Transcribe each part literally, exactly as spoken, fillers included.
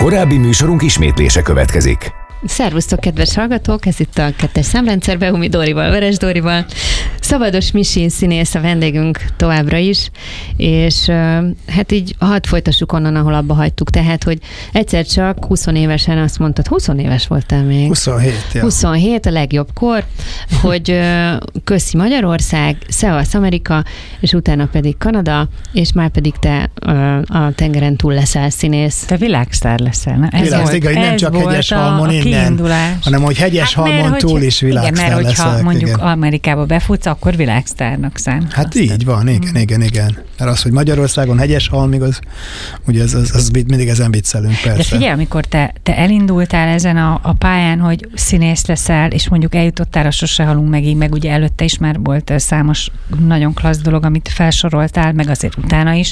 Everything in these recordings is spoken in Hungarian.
Korábbi műsorunk ismétlése következik. Szervusztok, kedves hallgatók! Ez itt a kettes számrendszer, Behumi Dórival, Veres Dórival. Szabados Misi színész a vendégünk továbbra is, és hát így hadd folytassuk onnan, ahol abba hagytuk. Tehát, hogy egyszer csak húsz évesen azt mondtad, húsz éves voltál még? huszonhét, ja. huszonhét, a legjobb kor, hogy köszi Magyarország, szevasz Amerika, és utána pedig Kanada, és már pedig te a tengeren túl leszel színész. Te világsztár leszel, na? Ez Világ, volt, igaz, nem csak hegyes halmon innen, hanem hogy hegyes hát, halmon mert, túl is világsztár igen, mert leszek. hogyha mondjuk igen. Amerikába befutsz, akkor világsztárnak szán. Hát aztán. így van, igen, igen, igen. Mert az, hogy Magyarországon hegyes halmig, az, ugye az, az, az mindig ezen viccelünk, persze. De figyelj, amikor te, te elindultál ezen a, a pályán, hogy színész leszel, és mondjuk eljutottál a Sose halunk megig, meg ugye előtte is már volt számos nagyon klassz dolog, amit felsoroltál, meg azért utána is.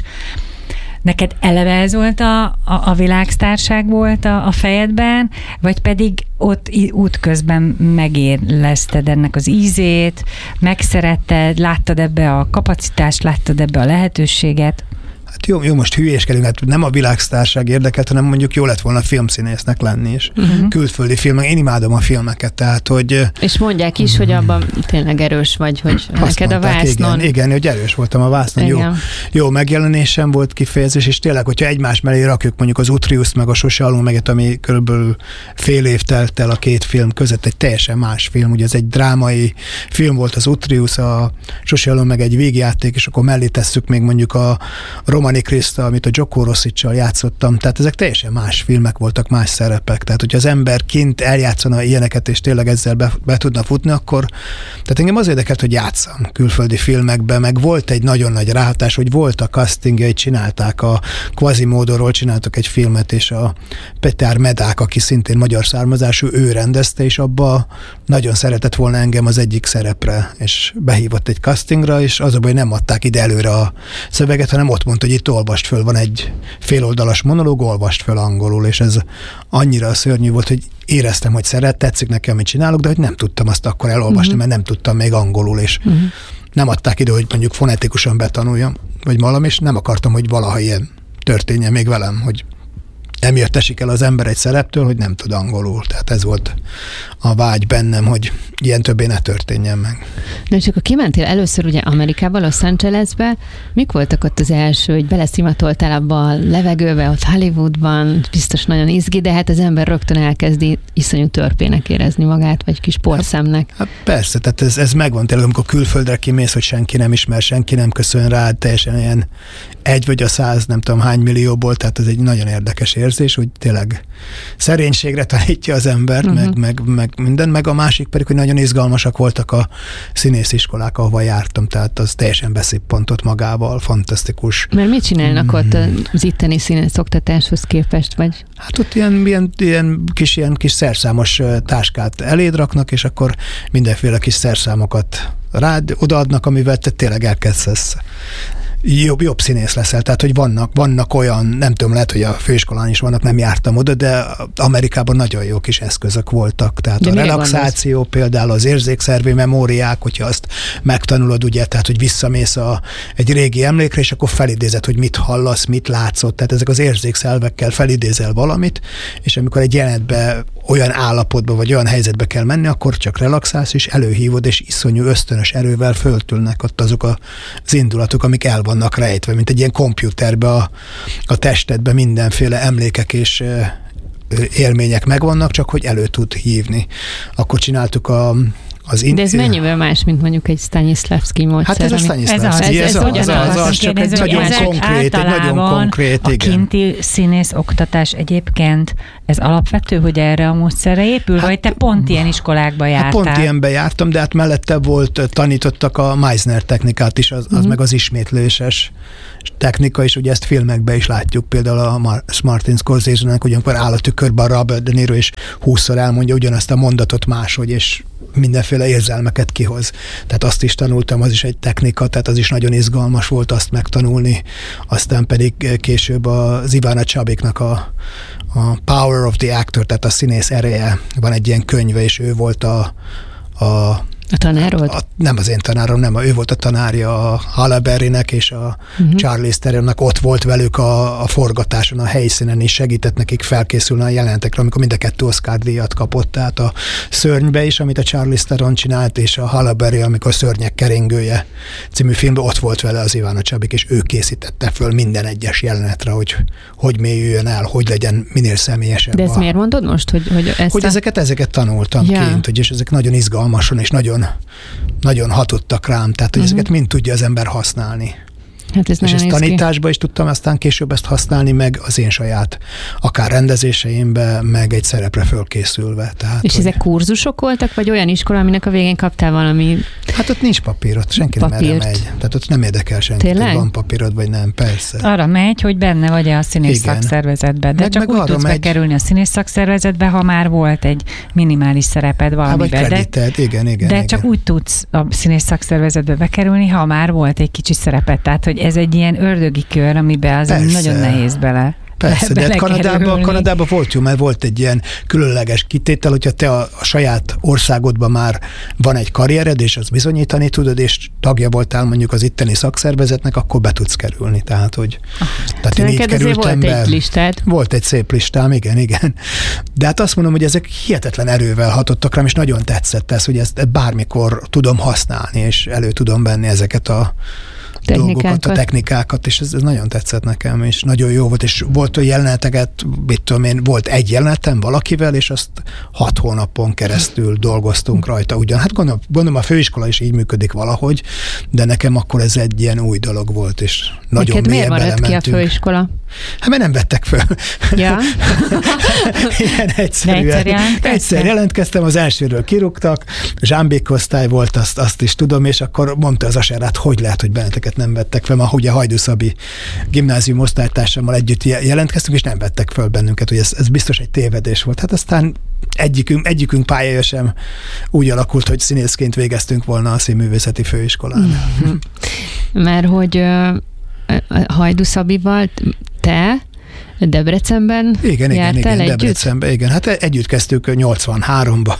Neked eleve ez volt a, a, a világsztárság volt a, a fejedben, vagy pedig ott útközben megérlezted ennek az ízét, megszeretted, láttad ebbe a kapacitást, láttad ebbe a lehetőséget? Hát jó, jó, most hülyéskedünk, hát nem a világsztárság érdekelt, hanem mondjuk jó lett volna filmszínésznek lenni is. Uh-huh. Külföldi filmek, én imádom a filmeket, tehát, hogy... És mondják is, hogy abban tényleg erős vagy, hogy azt neked mondták, a vásznon... Igen, igen, hogy erős voltam a vásznon, jó, jó megjelenésem volt, kifejezés, és tényleg, hogyha egymás mellé rakjuk mondjuk az Utriuszt, meg a Sose halunk meget, ami körülbelül fél év telt el a két film között, egy teljesen más film, ugye ez egy drámai film volt az Utrius, a Sose halunk meg egy végjáték, és akkor mellé tesszük még mondjuk a Romani Krista, amit a Joko Rosiccal játszottam, tehát ezek teljesen más filmek voltak, más szerepek, tehát hogyha az ember kint eljátszana ilyeneket, és tényleg ezzel be, be tudna futni, akkor, tehát engem az érdekelt, hogy játszam külföldi filmekben, meg volt egy nagyon nagy ráhatás, hogy volt a castingjai, csinálták a Quasimodoról, csináltak egy filmet, és a Peter Medák, aki szintén magyar származású, ő rendezte, és abba nagyon szeretett volna engem az egyik szerepre, és behívott egy castingra, és az a baj, nem adták ide előre a szöveget, hanem ott mondta, hogy itt olvast föl, van egy féloldalas monológ, olvast föl angolul, és ez annyira szörnyű volt, hogy éreztem, hogy szeret, tetszik nekem, amit csinálok, de hogy nem tudtam azt akkor elolvasni, uh-huh. mert nem tudtam még angolul, és uh-huh. nem adták ide, hogy mondjuk fonetikusan betanuljam, vagy valami, és nem akartam, hogy valaha ilyen történjen még velem, hogy emiatt esik el az ember egy szereptől, hogy nem tud angolul. Tehát ez volt a vágy bennem, hogy ilyen többé ne történjen meg. De és akkor kimentél először ugye Amerikába, Los Angelesbe. Mik voltak ott az első, hogy beleszimatoltál abba a levegőbe, ott Hollywoodban, biztos nagyon izgi, de hát az ember rögtön elkezdi iszonyú törpének érezni magát, vagy kis porszemnek. Hát, hát persze, tehát ez, ez megvan tényleg, amikor külföldre kimész, hogy senki nem ismer, senki nem köszön rád, teljesen ilyen egy vagy a száz, nem tudom hány millióból, tehát ez egy nagyon érdekes érzés, hogy tényleg szerénységre tanítja az embert, uh-huh. meg, meg, meg minden, meg a másik pedig, hogy nagyon izgalmasak voltak a színésziskolák, ahova jártam, tehát az teljesen beszippantott magával, fantasztikus. Mert mit csinálnak mm. ott az itteni színész oktatáshoz képest, vagy? Hát ott ilyen, ilyen, ilyen, kis, ilyen kis szerszámos táskát eléd raknak, és akkor mindenféle kis szerszámokat rád odaadnak, amivel te tényleg elkezdesz jobb, jobb színész leszel. Tehát, hogy vannak, vannak olyan, nem tudom, lehet, hogy a főiskolán is vannak, nem jártam oda, de Amerikában nagyon jó kis eszközök voltak. Tehát de a relaxáció, gondolsz? Például az érzékszervi memóriák, hogyha azt megtanulod, ugye, tehát, hogy visszamész a, egy régi emlékre, és akkor felidézed, hogy mit hallasz, mit látszol. Tehát ezek az érzékszervekkel felidézel valamit, és amikor egy jelenetbe olyan állapotba, vagy olyan helyzetbe kell menni, akkor csak relaxálsz, és előhívod, és iszonyú ösztönös erővel föltülnek ott azok az indulatok, amik el vannak rejtve, mint egy ilyen kompjúterbe a, a testedbe mindenféle emlékek és élmények megvannak, csak hogy elő tud hívni. Akkor csináltuk a Az in- De ez mennyivel más, mint mondjuk egy Stanislavski módszer? Hát ez a Stanislavski, ez, ez, ez, ez, az, az, az csak egy nagyon konkrét, egy nagyon konkrét, a igen. kinti színész oktatás egyébként, ez alapvető, hogy erre a módszerre épül, hát, vagy te pont ilyen iskolákba jártál? Hát pont ilyenbe jártam, de hát mellette volt, tanítottak a Meisner technikát is, az, az uh-huh. meg az ismétléses technika, és ugye ezt filmekben is látjuk, például a Mar- Martin Scorsese-nek, ugyanakkor áll a tükörben a Robert De Niro, és húszszor elmondja ugyanazt a mondatot máshogy, és mindenféle érzelmeket kihoz. Tehát azt is tanultam, az is egy technika, tehát az is nagyon izgalmas volt azt megtanulni. Aztán pedig később az Ivana Csabiknak a, a Power of the Actor, tehát a színész ereje, van egy ilyen könyve, és ő volt a, a A tanárod? A, nem az én tanárom, nem, ő volt a tanárja a Halle Berrynek és a uh-huh. Charlize Theronnak, ott volt velük a, a forgatáson, a helyszínen is, segített nekik felkészülni a jelenetekre, amikor mind a kettő Oscar-díjat kapott, tehát a Szörnybe is, amit a Charlize Theron csinált, és a Halle Berry, amikor Szörnyek keringője című filmben ott volt vele az Ivana Csabik, és ő készítette föl minden egyes jelenetre, hogy hogy mélyüljön el, hogy legyen minél személyesebb. De ezt a, miért mondod most, hogy, hogy ezt Hogy a... ezeket, ezeket tanultam ja. kint, hogy és ezek nagyon izgalmasan, és nagyon, nagyon hatottak rám, tehát hogy uh-huh. ezeket mind tudja az ember használni. Hát ez és ezt tanításba is tudtam aztán később ezt használni, meg az én saját akár rendezéseimbe, meg egy szerepre fölkészülve. Tehát, és hogy... ezek kurzusok voltak, vagy olyan iskola, aminek a végén kaptál valami... Hát ott nincs papír, ott senki papírt. nem erre megy. Tehát ott nem érdekel senki, hogy van papírod, vagy nem, persze. Arra megy, hogy benne vagy a színész Igen. szakszervezetben, de meg, csak meg úgy tudsz megy... bekerülni a színész szakszervezetbe, ha már volt egy minimális szereped valamiben. Há, vagy kredited, de, igen, igen. De igen. csak úgy tudsz a színész szakszervezetbe bekerülni, ha már volt egy kicsi szereped. Tehát, hogy ez egy ilyen ördögi kör, amiben az nagyon nehéz bele. Persze, de hát Kanadában, Kanadában volt jó, mert volt egy ilyen különleges kitétel, hogyha te a, a saját országodban már van egy karriered, és azt bizonyítani tudod, és tagja voltál mondjuk az itteni szakszervezetnek, akkor be tudsz kerülni. Tehát, hogy ah, tehát én így kerültem volt be. Egy listád. Volt egy szép listám, igen, igen. De hát azt mondom, hogy ezek hihetetlen erővel hatottak rám, és nagyon tetszett ez, hogy ezt bármikor tudom használni, és elő tudom venni ezeket a dolgokat, a technikákat, és ez, ez nagyon tetszett nekem, és nagyon jó volt, és volt olyan jeleneteket, mit tudom én, volt egy jelenetem valakivel, és azt hat hónapon keresztül dolgoztunk rajta ugyan. Hát gondolom, gondolom a főiskola is így működik valahogy, de nekem akkor ez egy ilyen új dolog volt, és nagyon neked mélyen belementünk. Miért maradt ki a főiskola? Hát mert nem vettek föl. Ja. Ilyen egyszerűen. Egyszer, egyszer jelentkeztem, az elsőről kirúgtak, Zsámbék osztály volt, azt, azt is tudom, és akkor mondta az aserát, hogy lehet, hogy benneteket nem vettek fel, mert ugye Hajdú Szabi gimnázium osztálytársammal együtt jelentkeztünk, és nem vettek föl bennünket, hogy ez, ez biztos egy tévedés volt. Hát aztán egyikünk, egyikünk pályája sem úgy alakult, hogy színészként végeztünk volna a Színművészeti Főiskolán. Mm-hmm. Mert hogy Hajdú Szabival te Debrecenben igen, igen, igen, együtt? Debrecenben, igen. Hát együtt kezdtük nyolcvanháromba.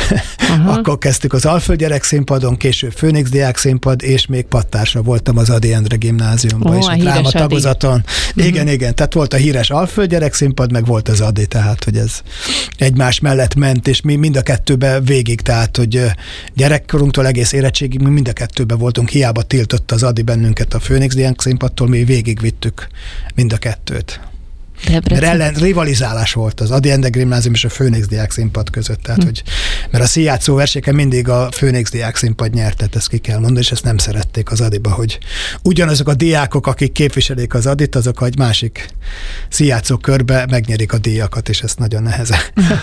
Akkor kezdtük az Alföld Gyerekszínpadon, később Főnix Diákszínpad, és még pattársa voltam az Ady Endre gimnáziumban, és a, a dráma tagozaton. Igen, uh-huh. igen, tehát volt a híres Alföld Gyerekszínpad, meg volt az Ady, tehát hogy ez egymás mellett ment, és mi mind a kettőben végig, tehát hogy gyerekkorunktól egész érettségig mi mind a kettőben voltunk, hiába tiltott az Ady bennünket a Főnix Diákszínpadtól, mi végigvittük mind a kettőt. Debrecen. Mert ellen rivalizálás volt az Ady Endre gimnázium és a Főnix Diákszínpad között, tehát hm. hogy, mert a színjátszó versenyeken mindig a Főnix Diákszínpad nyert, tehát ezt ki kell mondani, és ezt nem szerették az Adyba, hogy ugyanazok a diákok, akik képviselik az Adyt, azok egy másik színjátszó körbe megnyerik a díjakat, és ezt nagyon nehezen,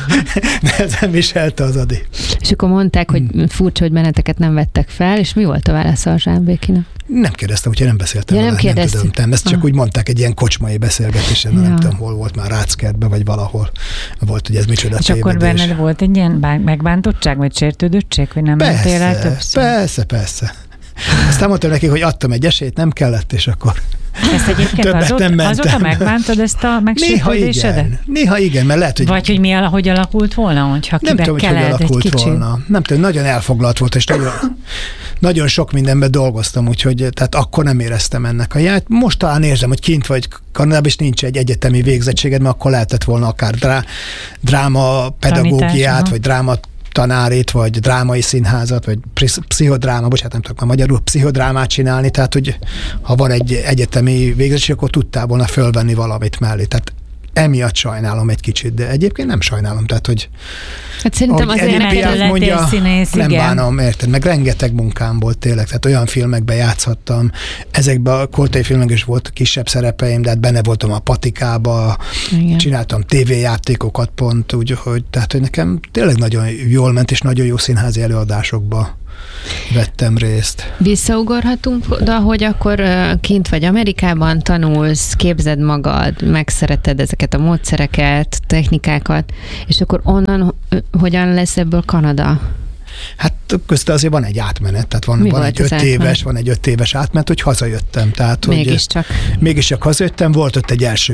nehezen viselte az Ady. És akkor mondták, hogy furcsa, hogy benneteket nem vettek fel, és mi volt a válasz a Zsámbékinak? Nem kérdeztem, úgyhogy nem beszéltem ja, vele, nem, nem tudom, nem, ezt csak ah. úgy mondták egy ilyen kocsmai beszélgetésen, ja. nem tudom, hol volt már Ráckertben, vagy valahol volt, hogy ez micsoda és tévedés. És akkor benned volt egy ilyen megbántottság, vagy sértődöttség, hogy nem persze, mentél el többször? Persze, persze. Aztán mondtam nekik, hogy adtam egy esélyt, nem kellett, és akkor ezt egyébként azóta, azóta megbántad ezt a megsértődésedet? Néha, néha igen, mert lehet, hogy... Vagy hogy mi, hogy alakult volna, hogyha nem tudom, hogy hogy alakult egy volna. Nem tudom, nagyon elfoglalt volt, és nagyon, nagyon sok mindenben dolgoztam, úgyhogy tehát akkor nem éreztem ennek a ját. Most talán érzem, hogy kint vagy Kanadában, és nincs egy egyetemi végzettséged, mert akkor lehetett volna akár drá, dráma pedagógiát, vagy dráma tanárét, vagy drámai színházat, vagy pszichodráma, bocsánat, nem tudok már magyarul, pszichodrámát csinálni, tehát, hogy ha van egy egyetemi végzettség, akkor tudtál volna fölvenni valamit mellé. Tehát emiatt sajnálom egy kicsit, de egyébként nem sajnálom, tehát, hogy hát szerintem azért nem mondja, színész, nem igen. bánom, érted? Meg rengeteg munkám volt tényleg, tehát olyan filmekben játszhattam, ezekben a koltai filmekben is volt kisebb szerepeim, de hát benne voltam a Patikába, igen. Csináltam tévéjátékokat pont, úgy, hogy, tehát, hogy nekem tényleg nagyon jól ment, és nagyon jó színházi előadásokba vettem részt. Visszaugorhatunk oda, hogy akkor kint vagy Amerikában, tanulsz, képzed magad, megszereted ezeket a módszereket, technikákat, és akkor onnan hogyan lesz ebből Kanada? Hát közte azért van egy átmenet, tehát van, van egy öt éves, van egy öt éves átmenet, hogy hazajöttem. Tehát, mégiscsak. Mégiscsak hazajöttem, volt ott egy első